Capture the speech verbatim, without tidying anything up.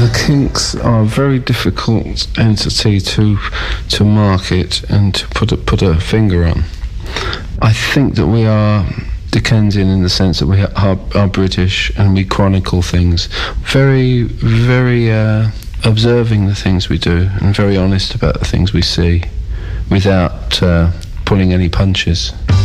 The Kinks are a very difficult entity to to market and to put a, put a finger on. I think that we are Dickensian in the sense that we are, are British and we chronicle things. Very, very uh, observing the things we do and very honest about the things we see without uh, pulling any punches.